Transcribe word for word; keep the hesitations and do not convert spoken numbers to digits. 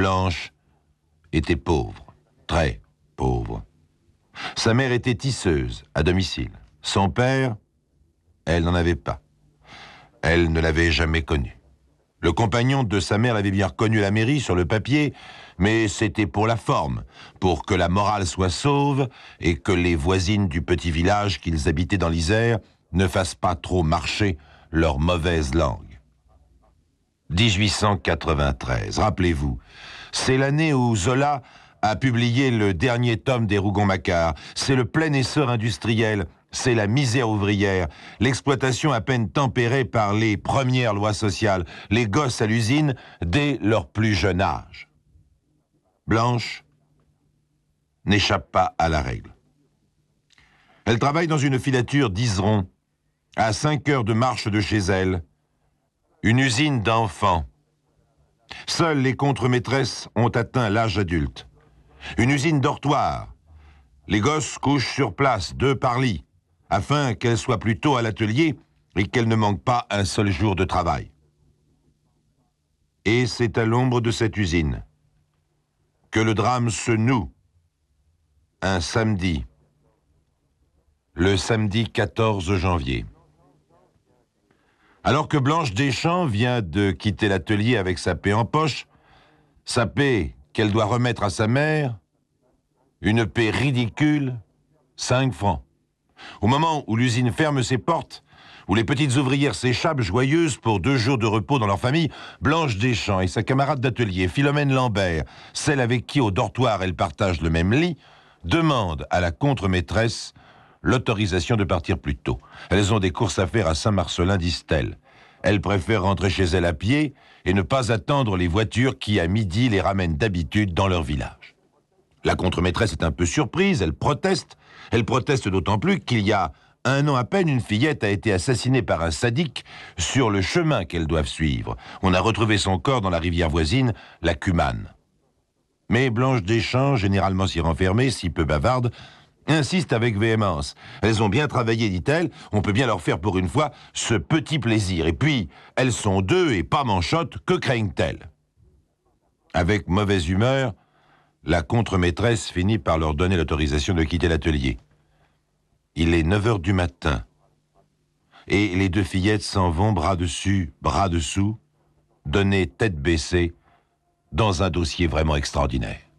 Blanche était pauvre, très pauvre. Sa mère était tisseuse, à domicile. Son père, elle n'en avait pas. Elle ne l'avait jamais connu. Le compagnon de sa mère avait bien reconnu la mairie sur le papier, mais c'était pour la forme, pour que la morale soit sauve et que les voisines du petit village qu'ils habitaient dans l'Isère ne fassent pas trop marcher leur mauvaise langue. dix-huit cent quatre-vingt-treize, rappelez-vous, c'est l'année où Zola a publié le dernier tome des Rougon-Macquart. C'est le plein essor industriel, c'est la misère ouvrière, l'exploitation à peine tempérée par les premières lois sociales, les gosses à l'usine dès leur plus jeune âge. Blanche n'échappe pas à la règle. Elle travaille dans une filature d'Iseron, à cinq heures de marche de chez elle, une usine d'enfants. Seules les contremaîtresses ont atteint l'âge adulte. Une usine dortoir. Les gosses couchent sur place, deux par lit, afin qu'elles soient plus tôt à l'atelier et qu'elles ne manquent pas un seul jour de travail. Et c'est à l'ombre de cette usine que le drame se noue un samedi, le samedi quatorze janvier. Alors que Blanche Deschamps vient de quitter l'atelier avec sa paie en poche, sa paie qu'elle doit remettre à sa mère, une paie ridicule, cinq francs. Au moment où l'usine ferme ses portes, où les petites ouvrières s'échappent joyeuses pour deux jours de repos dans leur famille, Blanche Deschamps et sa camarade d'atelier, Philomène Lambert, celle avec qui au dortoir elle partage le même lit, demandent à la contremaîtresse l'autorisation de partir plus tôt. Elles ont des courses à faire à Saint-Marcelin, disent-elles. Elles préfèrent rentrer chez elles à pied et ne pas attendre les voitures qui, à midi, les ramènent d'habitude dans leur village. La contremaîtresse est un peu surprise, elle proteste. Elle proteste d'autant plus qu'il y a un an à peine, une fillette a été assassinée par un sadique sur le chemin qu'elles doivent suivre. On a retrouvé son corps dans la rivière voisine, la Cumane. Mais Blanche Deschamps, généralement si renfermée, si peu bavarde, insiste avec véhémence. Elles ont bien travaillé, dit-elle, on peut bien leur faire pour une fois ce petit plaisir. Et puis, elles sont deux et pas manchottes, que craignent-elles? Avec mauvaise humeur, la contremaîtresse finit par leur donner l'autorisation de quitter l'atelier. Il est neuf heures du matin, et les deux fillettes s'en vont bras dessus, bras dessous, donner tête baissée, dans un dossier vraiment extraordinaire.